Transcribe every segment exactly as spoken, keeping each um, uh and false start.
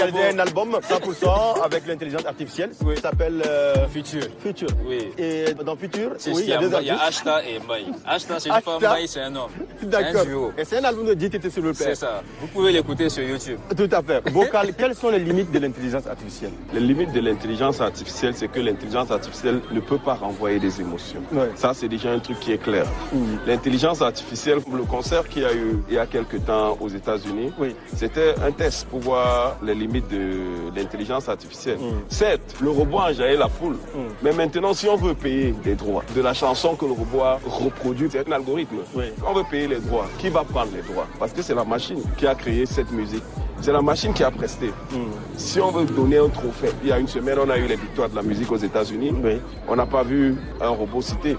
Il y a un album cent pour cent avec l'intelligence artificielle oui. qui s'appelle euh, Future. Future. Oui. Et dans Future, oui, il y a deux artistes. Il y a Ashta et Mbaye. Ashta c'est une femme, Mbaye c'est un homme. D'accord. C'est un duo. Et c'est un album de D T T sur le père. C'est ça. Vous pouvez l'écouter sur YouTube. Tout à fait. Vocal, quelles sont les limites de l'intelligence artificielle? Les limites de l'intelligence artificielle, c'est que l'intelligence artificielle ne peut pas renvoyer des émotions. Ouais. Ça, c'est déjà un truc qui est clair. Mmh. L'intelligence artificielle, le concert qu'il y a eu il y a quelques temps aux États-Unis, oui. c'était un test pour voir les limites de l'intelligence artificielle. Mmh. Certes, le robot a enjaillé la foule, mmh. mais maintenant, si on veut payer des droits de la chanson que le robot a reproduit, c'est un algorithme. Oui. On veut payer les droits. Qui va prendre les droits? Parce que c'est la machine qui a créé cette musique. C'est la machine qui a presté. Mmh. Si on veut donner un trophée, il y a une semaine, on a eu les victoires de la musique aux États-Unis. Oui. On n'a pas vu un robot cité.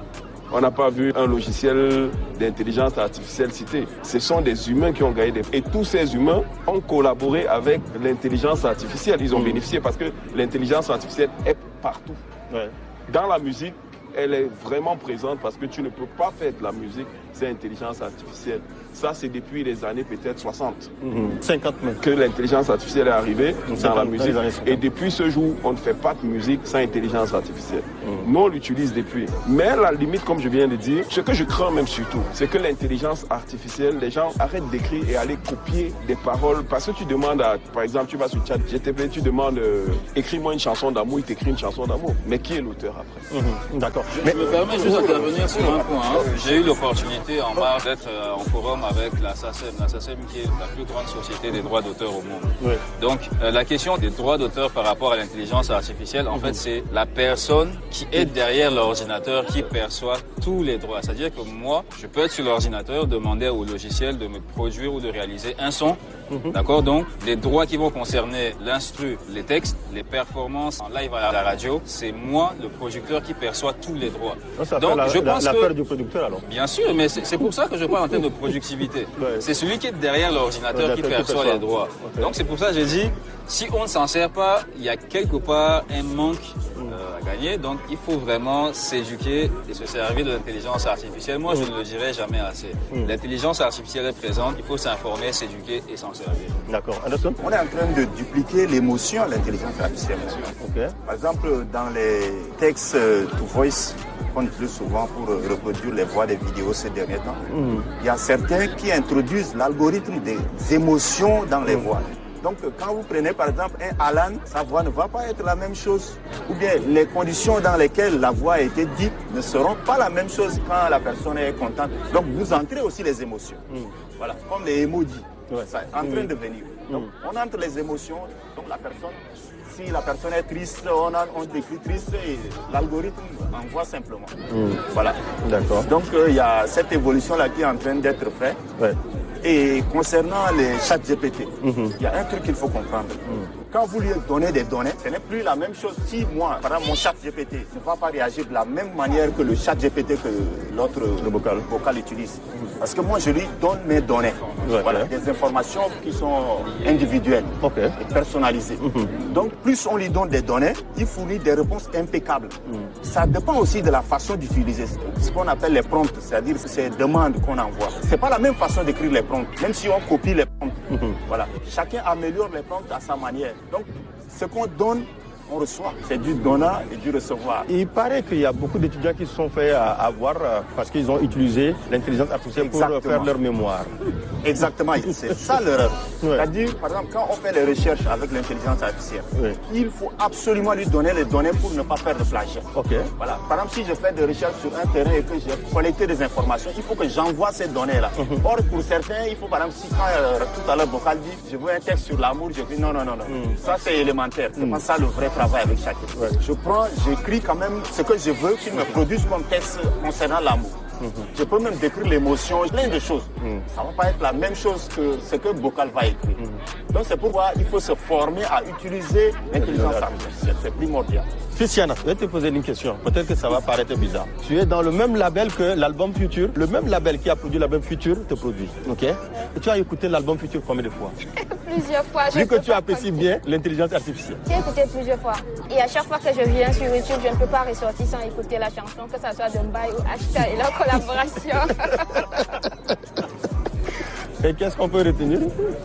On n'a pas vu un logiciel d'intelligence artificielle cité. Ce sont des humains qui ont gagné des... Et tous ces humains ont collaboré avec l'intelligence artificielle. Ils ont mmh. bénéficié parce que l'intelligence artificielle est partout. Ouais. Dans la musique, elle est vraiment présente parce que tu ne peux pas faire de la musique sans intelligence artificielle. Ça, c'est depuis les années peut-être soixante. Mmh. cinquante même. Que l'intelligence artificielle est arrivée dans la musique. Et depuis ce jour, on ne fait pas de musique sans intelligence artificielle. Mmh. Nous, on l'utilise depuis. Mais la limite, comme je viens de dire, ce que je crains même surtout, c'est que l'intelligence artificielle, les gens arrêtent d'écrire et aller copier des paroles. Parce que tu demandes, à, par exemple, tu vas sur Chat G T P, tu demandes, euh, écris-moi une chanson d'amour, il t'écrit une chanson d'amour. Mais qui est l'auteur après? Mmh. D'accord. Je, Mais... je me permets juste d'intervenir sur un point. Hein. J'ai eu l'opportunité en mars d'être euh, en forum avec la S A C E M, la S A C E M qui est la plus grande société des droits d'auteur au monde. Oui. Donc euh, la question des droits d'auteur par rapport à l'intelligence artificielle, en mmh. fait, c'est la personne qui est derrière l'ordinateur qui perçoit tous les droits. C'est-à-dire que moi, je peux être sur l'ordinateur, demander au logiciel de me produire ou de réaliser un son. Mmh. D'accord? Donc, les droits qui vont concerner l'instru, les textes, les performances en live à la radio, c'est moi, le producteur, qui perçoit tous les droits. Ça Donc, fait je la, pense la, que... du producteur, alors. Bien sûr, mais c'est pour ça que je parle en termes de productivité. Ouais. C'est celui qui est derrière l'ordinateur ouais, qui perçoit les droits. Okay. Donc, c'est pour ça que j'ai dit, si on ne s'en sert pas, il y a quelque part un manque euh, à gagner. Donc, il faut vraiment s'éduquer et se servir de l'intelligence artificielle. Moi, je ne le dirai jamais assez. Mm. L'intelligence artificielle est présente, il faut s'informer, s'éduquer et s'en servir. D'accord. Anderson? On est en train de dupliquer l'émotion à l'intelligence artificielle. Okay. Par exemple, dans les textes to voice, qu'on utilise souvent pour reproduire les voix des vidéos ces derniers temps, mm. il y a certains qui introduisent l'algorithme des émotions dans les mm. voix. Donc, quand vous prenez par exemple un Alan, sa voix ne va pas être la même chose. Ou bien les conditions dans lesquelles la voix a été dite ne seront pas la même chose quand la personne est contente. Donc, vous entrez aussi les émotions. Mm. Voilà, comme les emojis. Ouais. Ça est en train mm. de venir. Donc, mm. on entre les émotions. Donc, la personne, si la personne est triste, on, a, on décrit triste et l'algorithme envoie simplement. Mm. Voilà. D'accord. Donc, il euh, y a cette évolution-là qui est en train d'être faite. Ouais. Et concernant les chats G P T, il mm-hmm. y a un truc qu'il faut comprendre. Mm. Quand vous lui donnez des données, ce n'est plus la même chose. Si moi, par exemple, mon chat G P T ne va pas réagir de la même manière que le chat G P T que l'autre vocal. vocal utilise. Mm. Parce que moi, je lui donne mes données. Ouais, voilà, ouais. Des informations qui sont individuelles okay. et personnalisées. Mm-hmm. Donc, plus on lui donne des données, il fournit des réponses impeccables. Mm. Ça dépend aussi de la façon d'utiliser ce qu'on appelle les prompts, c'est-à-dire ces demandes qu'on envoie. C'est pas la même façon d'écrire les prompts, même si on copie les prompts. Mm-hmm. Voilà. Chacun améliore les prompts à sa manière. Donc, ce qu'on donne, on reçoit. C'est du donnant et du recevoir. Il paraît qu'il y a beaucoup d'étudiants qui se sont fait avoir parce qu'ils ont utilisé l'intelligence artificielle Exactement. pour faire leur mémoire. Exactement, c'est ça l'erreur. Ouais. C'est-à-dire, par exemple, quand on fait les recherches avec l'intelligence artificielle, ouais. il faut absolument lui donner les données pour ne pas faire de plagiat. Okay. Voilà. Par exemple, si je fais des recherches sur un terrain et que j'ai collecté des informations, il faut que j'envoie ces données-là. Mm-hmm. Or, pour certains, il faut, par exemple, si quand euh, tout à l'heure, Vocal dit, je veux un texte sur l'amour, je dis non, non, non, non. Mm. Ça, c'est élémentaire. C'est mm. pas ça le vrai travail avec chacun. Ouais. Je prends, j'écris quand même ce que je veux qu'il me produise comme texte concernant l'amour. Mm-hmm. Je peux même décrire l'émotion, plein de choses. Mm. Ça ne va pas être la même chose que ce que Vocal va écrire. Mm. Donc c'est pourquoi il faut se former à utiliser l'intelligence artificielle. C'est primordial. Christiana, je vais te poser une question. Peut-être que ça va paraître bizarre. Tu es dans le même label que l'album Future. Le même label qui a produit l'album Future te produit. Ok? Et tu as écouté l'album Future combien de fois? Plusieurs fois. Vu que tu apprécies bien l'intelligence artificielle. J'ai écouté plusieurs fois. Et à chaque fois que je viens sur YouTube, je ne peux pas ressortir sans écouter la chanson, que ce soit de Mbaye ou Ashta et leur collaboration. Et qu'est-ce qu'on peut retenir?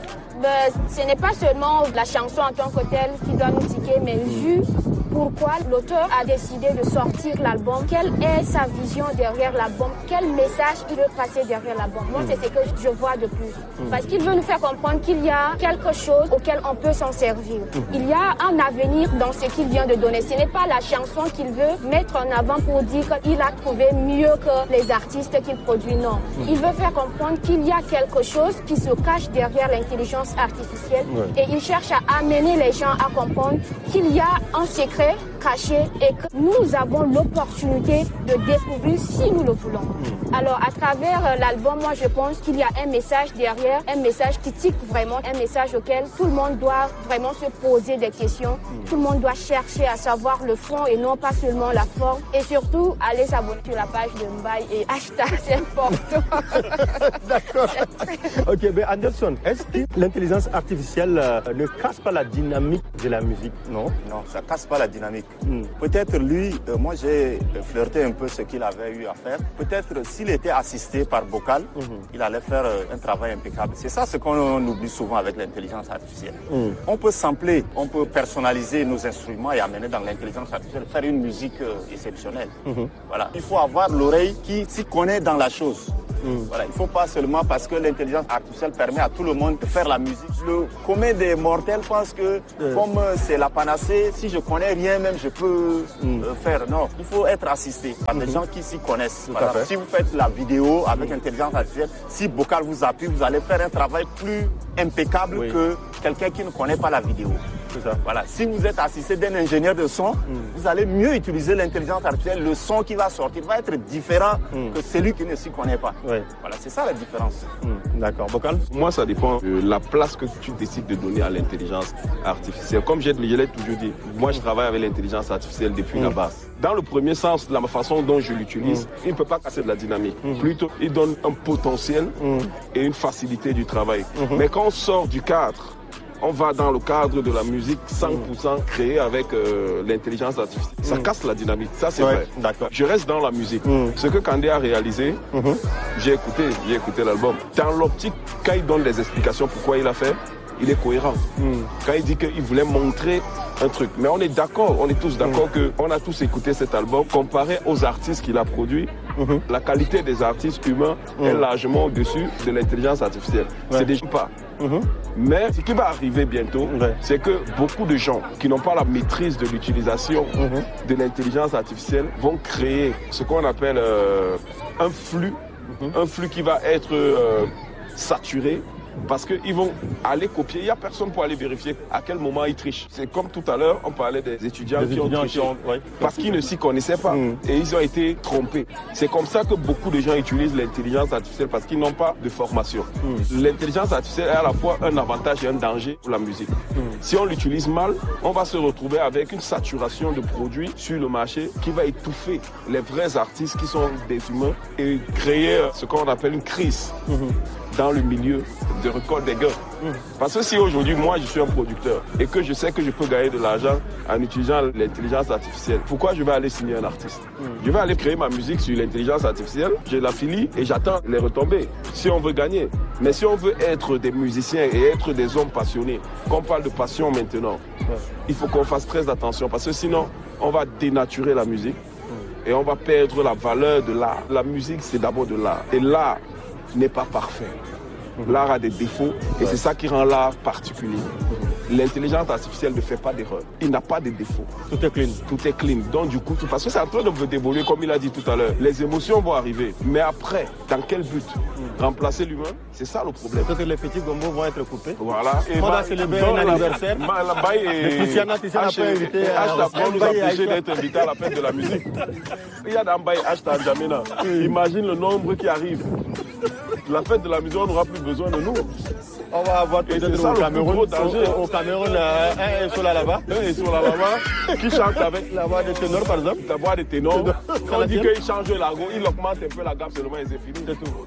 ben, ce n'est pas seulement la chanson en tant que telle qui doit nous tiquer, mais vu pourquoi l'auteur a décidé de sortir l'album, quelle est sa vision derrière l'album, quel message il veut passer derrière l'album. Moi, c'est ce que je vois de plus. Parce qu'il veut nous faire comprendre qu'il y a quelque chose auquel on peut s'en servir. Il y a un avenir dans ce qu'il vient de donner. Ce n'est pas la chanson qu'il veut mettre en avant pour dire qu'il a trouvé mieux que les artistes qu'il produit. Non. Il veut faire comprendre qu'il y a quelque chose qui se cache derrière l'intelligence artificielle. Et il cherche à amener les gens à comprendre qu'il y a un secret caché et que nous avons l'opportunité de découvrir si nous le voulons. Alors à travers l'album, moi je pense qu'il y a un message derrière, un message qui tique vraiment, un message auquel tout le monde doit vraiment se poser des questions. Tout le monde doit chercher à savoir le fond et non pas seulement la forme. Et surtout, aller s'abonner sur la page de Mbaye et hashtag c'est important. D'accord. Ok, mais Anderson, est-ce que l'intelligence artificielle euh, ne casse pas la dynamique de la musique? Non. Non, ça casse pas la dynamique. Mm. Peut-être lui, euh, moi j'ai flirté un peu ce qu'il avait eu à faire. Peut-être s'il était assisté par vocal, mm-hmm. il allait faire euh, un travail impeccable. C'est ça ce qu'on oublie souvent avec l'intelligence artificielle. Mm. On peut sampler, on peut personnaliser nos instruments et amener dans l'intelligence artificielle, faire une musique euh, exceptionnelle. Mm-hmm. Voilà. Il faut avoir l'oreille qui s'y connaît dans la chose. Mm. Voilà. Il ne faut pas seulement parce que l'intelligence artificielle permet à tout le monde de faire la musique. Le commun des mortels pense que mm. comme euh, c'est la panacée, si je connais rien même, je peux mm. euh, faire. Non, il faut être assisté par mm-hmm. des gens qui s'y connaissent. Voilà. Si vous faites la vidéo avec mm. intelligence artificielle, si Bocal vous appuie, vous allez faire un travail plus impeccable oui. que quelqu'un qui ne connaît pas la vidéo. Ça. Voilà. Si vous êtes assisté d'un ingénieur de son, mm. vous allez mieux utiliser l'intelligence artificielle. Le son qui va sortir va être différent mm. que celui qui ne s'y connaît pas. Oui. Voilà, c'est ça la différence. Mm. D'accord. Bocal? Moi, ça dépend de la place que tu décides de donner à l'intelligence artificielle. Comme je l'ai toujours dit, moi, je travaille avec l'intelligence artificielle depuis mm. la base. Dans le premier sens, la façon dont je l'utilise, mm. il ne peut pas casser de la dynamique. Mm. Plutôt, il donne un potentiel mm. et une facilité du travail. Mm-hmm. Mais quand on sort du cadre, on va dans le cadre de la musique cent pour cent créée avec euh, l'intelligence artificielle. Ça mmh. casse la dynamique, ça c'est ouais, vrai. D'accord. Je reste dans la musique. Mmh. Ce que Kandé a réalisé, mmh. j'ai écouté, j'ai écouté l'album. Dans l'optique, quand il donne des explications pourquoi il a fait, il est cohérent. Mmh. Quand il dit qu'il voulait montrer un truc. Mais on est d'accord, on est tous d'accord mmh. qu'on a tous écouté cet album. Comparé aux artistes qu'il a produits, mmh. la qualité des artistes humains mmh. est largement au-dessus de l'intelligence artificielle. Ouais. C'est déjà pas. Mmh. Mais ce qui va arriver bientôt, ouais. c'est que beaucoup de gens qui n'ont pas la maîtrise de l'utilisation mmh. de l'intelligence artificielle vont créer ce qu'on appelle euh, un flux, mmh. un flux qui va être euh, saturé. Parce qu'ils vont aller copier, il n'y a personne pour aller vérifier à quel moment ils trichent. C'est comme tout à l'heure, on parlait des étudiants des qui étudiants ont triché, qui ont, ouais. parce qu'ils ne s'y connaissaient pas mmh. et ils ont été trompés. C'est comme ça que beaucoup de gens utilisent l'intelligence artificielle parce qu'ils n'ont pas de formation. Mmh. L'intelligence artificielle est à la fois un avantage et un danger pour la musique. Mmh. Si on l'utilise mal, on va se retrouver avec une saturation de produits sur le marché qui va étouffer les vrais artistes qui sont des humains et créer ce qu'on appelle une crise. Mmh. dans le milieu de récolte des gains. Mmh. Parce que si aujourd'hui, moi, je suis un producteur et que je sais que je peux gagner de l'argent en utilisant l'intelligence artificielle, pourquoi je vais aller signer un artiste? mmh. Je vais aller créer ma musique sur l'intelligence artificielle, je l'affilie et j'attends les retombées si on veut gagner. Mais si on veut être des musiciens et être des hommes passionnés, qu'on parle de passion maintenant, mmh. il faut qu'on fasse très attention parce que sinon, on va dénaturer la musique mmh. et on va perdre la valeur de l'art. La musique, c'est d'abord de l'art. Et l'art n'est pas parfait. Mmh. L'art a des défauts et ouais. c'est ça qui rend l'art particulier. Mmh. L'intelligence artificielle ne fait pas d'erreur. Il n'a pas de défauts. Tout est clean. Tout est clean. Donc du coup, parce que c'est en train de d'évoluer comme il a dit tout à l'heure. Les émotions vont arriver. Mais après, dans quel but? mmh. Remplacer l'humain? C'est ça le problème. Peut-être que les petits gombos vont être coupés. Voilà. Et on va célébrer un anniversaire. Christiana, tu sais, n'a pas invité. H nous a empêché d'être invité à la fête de la musique. Il y a d'Ambaye H N'Djamena. Imagine le nombre qui arrive. La fête de la musique, on n'aura plus besoin de nous. On va avoir peut-être au Cameroun, au, au Cameroun euh, un Esola là-bas. Un Esola là-bas qui chante avec la voix de ténor par exemple. La voix de ténor. Quand on dit qu'il change l'argot, il augmente un peu la gamme seulement et c'est fini. C'est tout.